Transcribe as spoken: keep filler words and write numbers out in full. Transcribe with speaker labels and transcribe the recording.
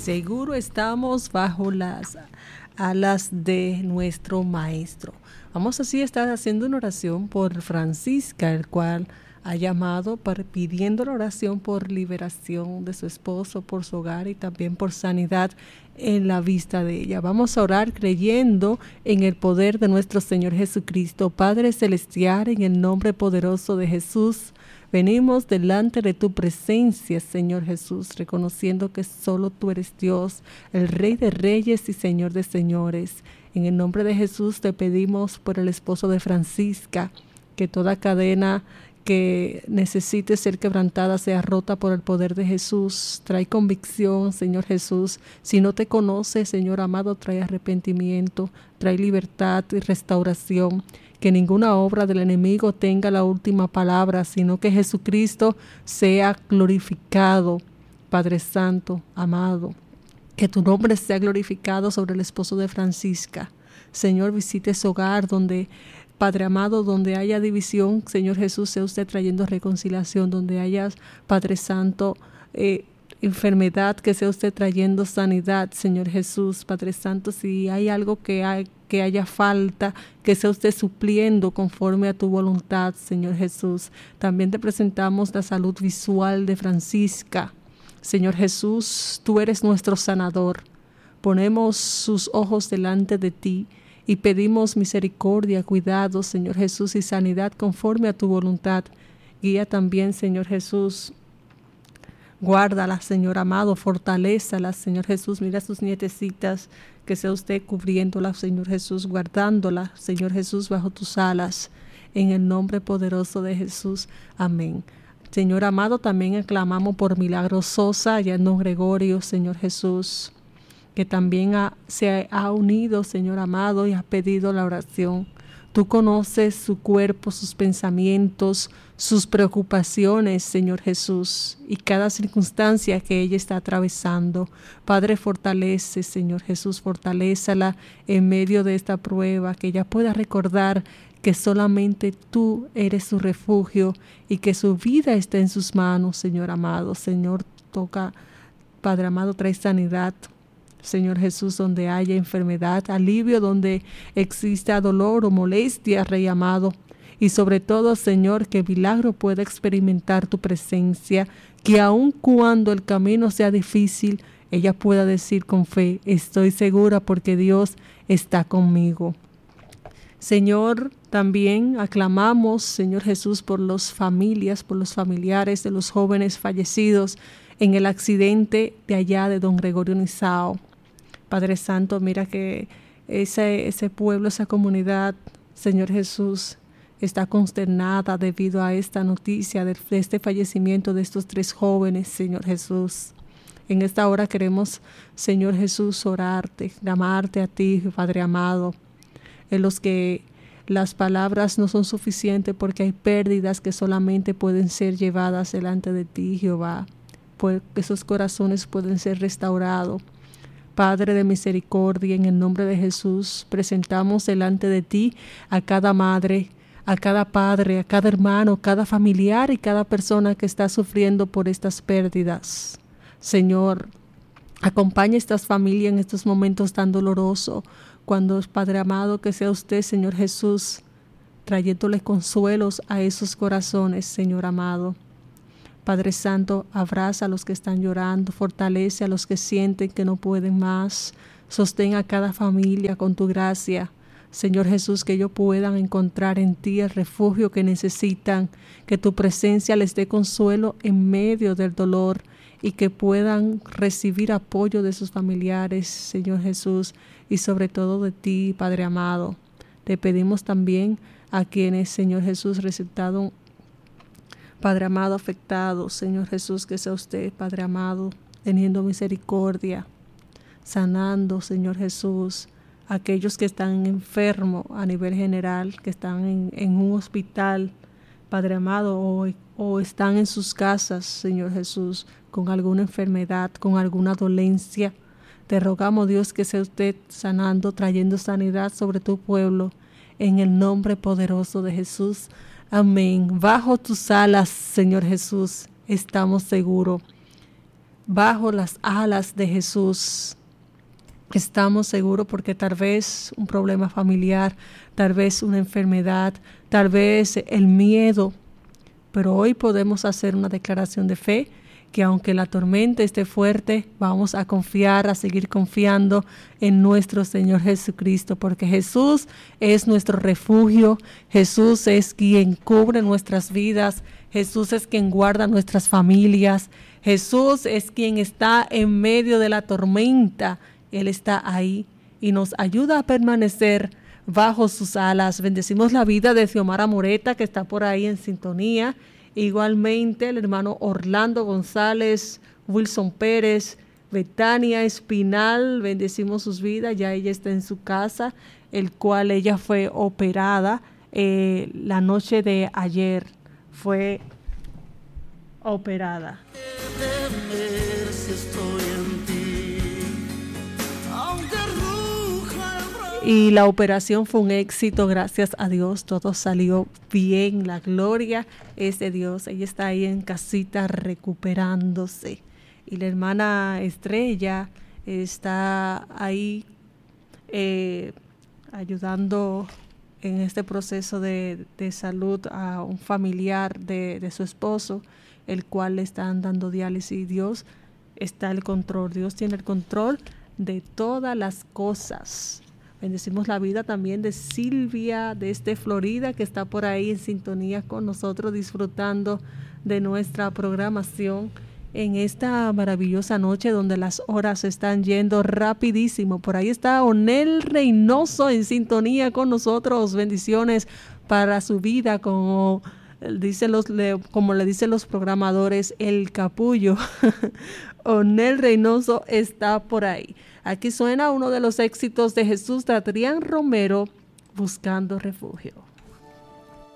Speaker 1: seguro estamos bajo las alas de nuestro Maestro. Vamos así a estar haciendo una oración por Francisca, el cual ha llamado para, pidiendo la oración por liberación de su esposo, por su hogar y también por sanidad en la vista de ella. Vamos a orar creyendo en el poder de nuestro Señor Jesucristo. Padre Celestial, en el nombre poderoso de Jesús, venimos delante de tu presencia, Señor Jesús, reconociendo que solo tú eres Dios, el Rey de Reyes y Señor de Señores. En el nombre de Jesús te pedimos por el esposo de Francisca, que toda cadena que necesite ser quebrantada sea rota por el poder de Jesús. Trae convicción, Señor Jesús. Si no te conoce, Señor amado, trae arrepentimiento, trae libertad y restauración. Que ninguna obra del enemigo tenga la última palabra, sino que Jesucristo sea glorificado. Padre Santo, amado, que tu nombre sea glorificado sobre el esposo de Francisca. Señor, visite su hogar donde, Padre amado, donde haya división, Señor Jesús, sea usted trayendo reconciliación. Donde haya, Padre Santo, eh, enfermedad, que sea usted trayendo sanidad, Señor Jesús. Padre Santo, si hay algo que, hay, que haya falta, que sea usted supliendo conforme a tu voluntad, Señor Jesús. También te presentamos la salud visual de Francisca. Señor Jesús, tú eres nuestro sanador. Ponemos sus ojos delante de ti y pedimos misericordia, cuidado, Señor Jesús, y sanidad conforme a tu voluntad. Guía también, Señor Jesús. Guárdala, Señor amado, fortalézala, Señor Jesús. Mira a sus nietecitas, que sea usted cubriéndola, Señor Jesús, guardándola, Señor Jesús, bajo tus alas. En el nombre poderoso de Jesús. Amén. Señor amado, también aclamamos por Milagro Sosa, allá en Don Gregorio, Señor Jesús, que también ha, se ha unido, Señor amado, y ha pedido la oración. Tú conoces su cuerpo, sus pensamientos, sus preocupaciones, Señor Jesús, y cada circunstancia que ella está atravesando. Padre, fortalece, Señor Jesús, fortalézala en medio de esta prueba, que ella pueda recordar que solamente tú eres su refugio y que su vida está en sus manos, Señor amado. Señor, toca, Padre amado, trae sanidad, Señor Jesús, donde haya enfermedad, alivio donde exista dolor o molestia, Rey amado. Y sobre todo, Señor, que milagro pueda experimentar tu presencia, que aun cuando el camino sea difícil, ella pueda decir con fe, estoy segura porque Dios está conmigo. Señor, también aclamamos, Señor Jesús, por las familias, por los familiares de los jóvenes fallecidos en el accidente de allá de Don Gregorio Nizao. Padre Santo, mira que ese, ese pueblo, esa comunidad, Señor Jesús, está consternada debido a esta noticia de, de este fallecimiento de estos tres jóvenes, Señor Jesús. En esta hora queremos, Señor Jesús, orarte, clamarte a ti, Padre amado, en los que las palabras no son suficientes porque hay pérdidas que solamente pueden ser llevadas delante de ti, Jehová, pues esos corazones pueden ser restaurados. Padre de misericordia, en el nombre de Jesús, presentamos delante de ti a cada madre, a cada padre, a cada hermano, cada familiar y cada persona que está sufriendo por estas pérdidas. Señor, acompaña a estas familias en estos momentos tan dolorosos. Cuando, Padre amado, que sea usted, Señor Jesús, trayéndole consuelos a esos corazones, Señor amado. Padre Santo, abraza a los que están llorando, fortalece a los que sienten que no pueden más, sostén a cada familia con tu gracia. Señor Jesús, que ellos puedan encontrar en ti el refugio que necesitan, que tu presencia les dé consuelo en medio del dolor y que puedan recibir apoyo de sus familiares, Señor Jesús, y sobre todo de ti, Padre amado. Te pedimos también a quienes, Señor Jesús, resultaron, Padre amado, afectados, Señor Jesús, que sea usted, Padre amado, teniendo misericordia, sanando, Señor Jesús, aquellos que están enfermos a nivel general, que están en, en un hospital, Padre amado, o, o están en sus casas, Señor Jesús, con alguna enfermedad, con alguna dolencia. Te rogamos, Dios, que sea usted sanando, trayendo sanidad sobre tu pueblo, en el nombre poderoso de Jesús. Amén. Bajo tus alas, Señor Jesús, estamos seguros. bajo las alas de Jesús. Estamos seguros porque tal vez un problema familiar, tal vez una enfermedad, tal vez el miedo, pero hoy podemos hacer una declaración de fe que aunque la tormenta esté fuerte, vamos a confiar, a seguir confiando en nuestro Señor Jesucristo, porque Jesús es nuestro refugio, Jesús es quien cubre nuestras vidas, Jesús es quien guarda nuestras familias, Jesús es quien está en medio de la tormenta, Él está ahí y nos ayuda a permanecer bajo sus alas. Bendecimos la vida de Xiomara Moreta, que está por ahí en sintonía. Igualmente el hermano Orlando González, Wilson Pérez, Betania Espinal, bendecimos sus vidas, ya ella está en su casa, el cual ella fue operada eh, la noche de ayer, fue operada. Y la operación fue un éxito, gracias a Dios, todo salió bien, la gloria es de Dios. Ella está ahí en casita recuperándose. Y la hermana Estrella está ahí eh, ayudando en este proceso de, de salud a un familiar de, de su esposo, el cual le están dando diálisis. Dios está el control, Dios tiene el control de todas las cosas. Bendecimos la vida también de Silvia desde Florida, que está por ahí en sintonía con nosotros, disfrutando de nuestra programación en esta maravillosa noche donde las horas están yendo rapidísimo. Por ahí está Onel Reynoso en sintonía con nosotros. Bendiciones para su vida, como dicen los, como le dicen los programadores, el capullo. Onel Reynoso está por ahí. Aquí suena uno de los éxitos de Jesús de Adrián Romero, Buscando Refugio.